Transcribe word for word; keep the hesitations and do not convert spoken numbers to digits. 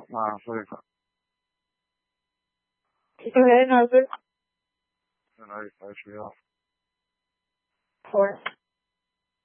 啊，说一说。 喂，老师。 在哪里？在学校。 喂。